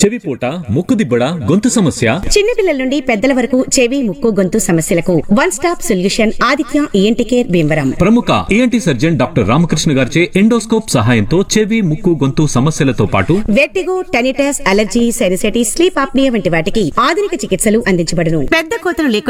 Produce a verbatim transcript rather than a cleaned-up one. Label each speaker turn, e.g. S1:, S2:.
S1: చెవిపూట, ముక్కుదిబ్బడ, గొంతు సమస్య,
S2: చిన్నపిల్లల నుండి పెద్దల వరకు చెవి, ముక్కు, గొంతు సమస్యలకు one stop solution Aditya ENT care Bhimavaram.
S1: ప్రముఖ ఈఎన్టీ సర్జన్ డాక్టర్ రామకృష్ణ గారిచే ఎండోస్కోప్ సహాయంతో చెవి, ముక్కు, గొంతు సమస్యలతో పాటు
S2: vertigo, tinnitus, allergy, sinusitis, sleep apnoea వంటి వాటికి ఆధునిక చికిత్సలు అందించబడును. పెద్ద కోతలు లేకుండా